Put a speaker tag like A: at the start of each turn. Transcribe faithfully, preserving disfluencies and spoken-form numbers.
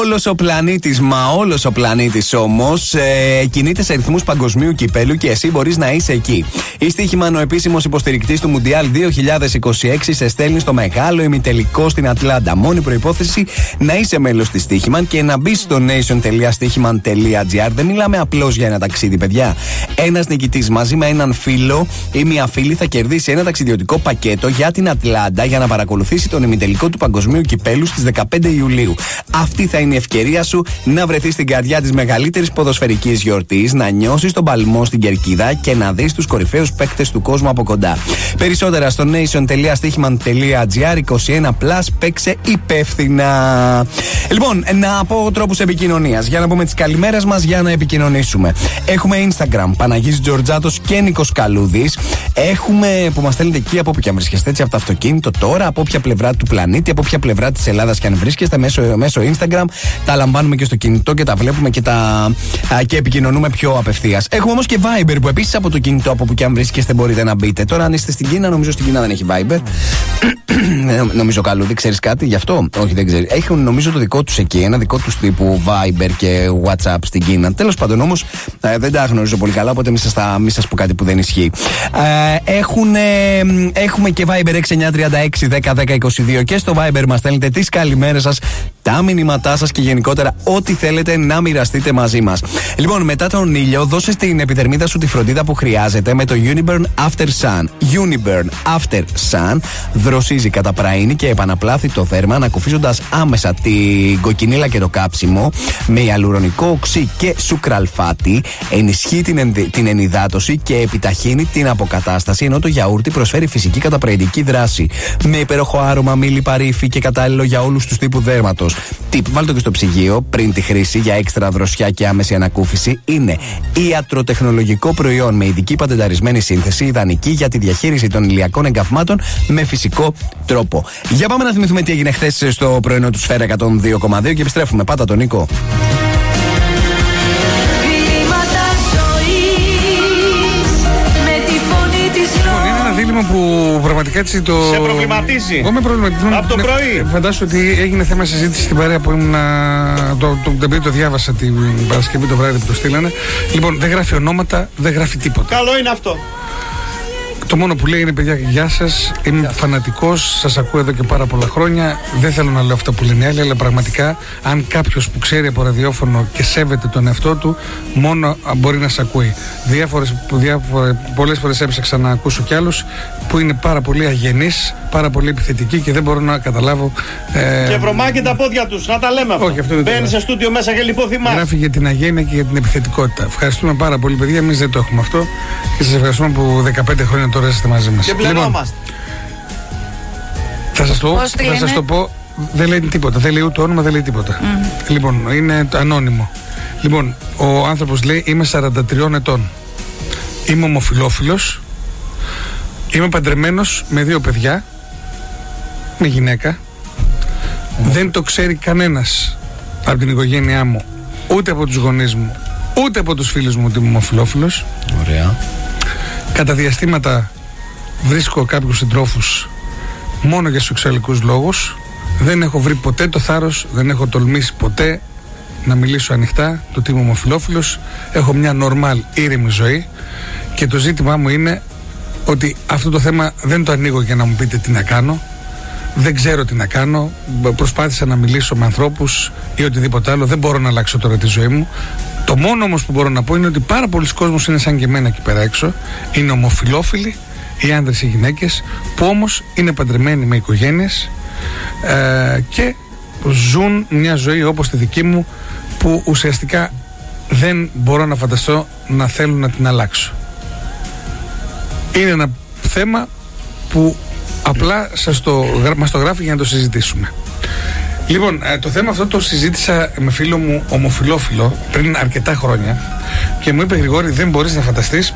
A: Όλος ο πλανήτης, μα όλος ο πλανήτης όμως ε, κινείται σε ρυθμούς παγκοσμίου κυπέλου και εσύ μπορείς να είσαι εκεί. Η Στοίχημαν, ο επίσημος υποστηρικτής του Μουντιάλ δύο χιλιάδες είκοσι έξι, σε στέλνει στο μεγάλο ημιτελικό στην Ατλάντα. Μόνη προϋπόθεση να είσαι μέλος της Στοίχημαν και να μπεις στο nation τελεία στοίχημαν τελεία τζι άρ. Δεν μιλάμε απλώς για ένα ταξίδι, παιδιά. Ένας νικητής μαζί με έναν φίλο ή μια φίλη θα κερδίσει ένα ταξιδιωτικό πακέτο για την Ατλάντα για να παρακολουθήσει τον ημιτελικό του Παγκοσμίου Κυπέλου στις δεκαπέντε Ιουλίου. Αυτή θα είναι η ευκαιρία σου να βρεθείς στην καρδιά της μεγαλύτερης ποδοσφαιρικής γιορτής, να νιώσεις τον παλμό στην κερκίδα και να δεις τους κορυφαίους παίκτες του κόσμου από κοντά. Περισσότερα στο nation τελεία στοίχημαν τελεία τζι άρ. είκοσι ένα πλας, παίξε υπεύθυνα. Λοιπόν, να πω τρόπους επικοινωνίας για να πούμε τις καλημέρες μας, για να επικοινωνήσουμε. Έχουμε Instagram, Παναγής Τζορτζάτος και Νίκος Καλούδης. Έχουμε που μας στέλνετε εκεί από όπου και αν βρίσκεστε, έτσι από το αυτοκίνητο τώρα, από όποια πλευρά του πλανήτη, από όποια πλευρά της Ελλάδας και αν βρίσκεστε, μέσω, μέσω Instagram. Τα λαμβάνουμε και στο κινητό και τα βλέπουμε και, τα, α, και επικοινωνούμε πιο απευθείας. Έχουμε όμως και Viber που επίσης από το κινητό, από όπου και αν βρίσκεστε, μπορείτε να μπείτε. Τώρα, αν είστε στην Κίνα, νομίζω στην Κίνα δεν έχει Viber. Νομίζω Καλούδη, ξέρεις κάτι γι' αυτό? Όχι, δεν ξέρει. Έχουν νομίζω το δικό τους εκεί, ένα δικό τους τύπου Viber και WhatsApp στην Κίνα. Τέλος πάντων, όμως ε, δεν τα γνωρίζω πολύ καλά, οπότε μη σας, τα, μη σας πω κάτι που δεν ισχύει. Ε, έχουν, ε, έχουμε και Viber έξι εννιά τρία έξι δέκα δέκα είκοσι δύο και στο Viber μας στέλνετε τις καλημέρες σας, τα μηνύματά σας και γενικότερα ό,τι θέλετε να μοιραστείτε μαζί μας. Λοιπόν, μετά τον ήλιο, δώσε στην επιδερμίδα σου τη φροντίδα που χρειάζεται με το Uniburn After Sun. Uniburn After Sun δροσίζει, καταπραίνει και επαναπλάθει το δέρμα, ανακουφίζοντας άμεσα την κοκκινίλα και το κάψιμο με ιαλουρονικό οξύ και σουκραλφάτι, ενισχύει την, ενδυ... την ενυδάτωση και επιταχύνει την αποκατάσταση, ενώ το γιαούρτι προσφέρει φυσική καταπραιντική δράση με υπέροχο άρωμα, μη λιπαρή υφή και κατάλληλο για όλους τους τύπους δέρματος. Τιπ, βάλτε το και στο ψυγείο πριν τη χρήση για έξτρα δροσιά και άμεση ανακούφιση. Είναι ιατροτεχνολογικό προϊόν με ειδική πατενταρισμένη σύνθεση, ιδανική για τη διαχείριση των ηλιακών εγκαυμάτων με φυσικό τρόπο. Για πάμε να θυμηθούμε τι έγινε χθες στο πρωινό του Σφαίρα εκατόν δύο κόμμα δύο και επιστρέφουμε. Πάτα τον Νίκο.
B: Που πραγματικά έτσι το.
C: Σε προβληματίζει.
B: Εγώ με προβληματίζει.
C: Από το πρωί.
B: Φαντάσου ότι έγινε θέμα συζήτηση στην παρέα που ήμουν. Το, το, το, το διάβασα την Παρασκευή το βράδυ που το στείλανε. Λοιπόν, δεν γράφει ονόματα, δεν γράφει τίποτα.
C: Καλό είναι αυτό.
B: Το μόνο που λέει είναι: παιδιά, γεια σας. Είμαι φανατικός, σας ακούω εδώ και πάρα πολλά χρόνια. Δεν θέλω να λέω αυτά που λένε οι άλλοι, αλλά πραγματικά, αν κάποιος που ξέρει από ραδιόφωνο και σέβεται τον εαυτό του, μόνο μπορεί να σε ακούει. Διάφορες, διάφορες, πολλές φορές έψαξα να ακούσω κι άλλους που είναι πάρα πολύ αγενείς, πάρα πολύ επιθετικοί και δεν μπορώ να καταλάβω. Ε,
C: και βρωμάκι τα πόδια τους, να τα λέμε αυτό.
B: Όχι, αυτό δεν
C: μπαίνει σε στούντιο μέσα και λιποθυμάς.
B: Γράφει για την αγένεια και για την επιθετικότητα. Ευχαριστούμε πάρα πολύ, παιδιά. Εμείς δεν το έχουμε αυτό και σας ευχαριστούμε που δεκαπέντε χρόνια τώρα είστε μαζί μας.
C: Και πλενόμαστε.
B: Λοιπόν, θα σας το, θα σας το πω, δεν λέει τίποτα. Δεν λέει ούτε όνομα, δεν λέει τίποτα. Mm. Λοιπόν, είναι ανώνυμο. Λοιπόν, ο άνθρωπος λέει: είμαι σαράντα τριών ετών. Είμαι ομοφυλόφιλος. Είμαι παντρεμένος με δύο παιδιά. Με γυναίκα. Mm. Δεν το ξέρει κανένας από την οικογένειά μου, ούτε από τους γονείς μου, ούτε από τους φίλους μου ότι είμαι ομοφυλόφιλος.
A: Ωραία.
B: Κατά διαστήματα βρίσκω κάποιους συντρόφους μόνο για σεξουαλικούς λόγους. Δεν έχω βρει ποτέ το θάρρος, δεν έχω τολμήσει ποτέ να μιλήσω ανοιχτά το ότι είμαι ομοφυλόφιλος. Έχω μια νορμάλ ήρεμη ζωή και το ζήτημά μου είναι ότι αυτό το θέμα δεν το ανοίγω για να μου πείτε τι να κάνω. Δεν ξέρω τι να κάνω. Προσπάθησα να μιλήσω με ανθρώπους ή οτιδήποτε άλλο. Δεν μπορώ να αλλάξω τώρα τη ζωή μου. Το μόνο όμως που μπορώ να πω είναι ότι πάρα πολλοί κόσμος είναι σαν και εμένα εκεί πέρα έξω. Είναι ομοφυλόφιλοι, οι άντρες ή οι γυναίκες, που όμως είναι παντρεμένοι με οικογένειες ε, και ζουν μια ζωή όπως τη δική μου, που ουσιαστικά δεν μπορώ να φανταστώ να θέλουν να την αλλάξω. Είναι ένα θέμα που απλά σας το, μας το γράφει για να το συζητήσουμε. Λοιπόν, το θέμα αυτό το συζήτησα με φίλο μου ομοφυλόφιλο πριν αρκετά χρόνια και μου είπε: Γρηγόρη, δεν μπορείς να φανταστείς